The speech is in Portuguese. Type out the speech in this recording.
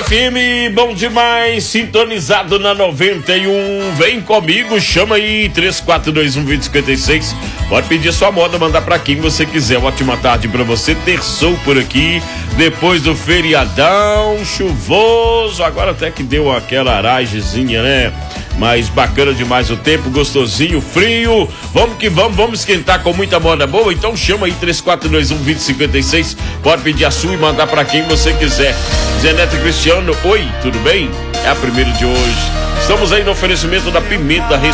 FM, bom demais, sintonizado na 91. Vem comigo, chama aí 3421-2056. Pode pedir sua moda, mandar pra quem você quiser. Ótima tarde pra você. Terçou por aqui, depois do feriadão chuvoso. Agora até que deu aquela aragezinha, né? Mas bacana demais o tempo, gostosinho, frio. Vamos que vamos esquentar com muita moda boa. Então chama aí 3421-2056. Pode pedir a sua e mandar pra quem você quiser. Zenete Cristiano, oi, tudo bem? É a primeira de hoje. Estamos aí no oferecimento da Pimenta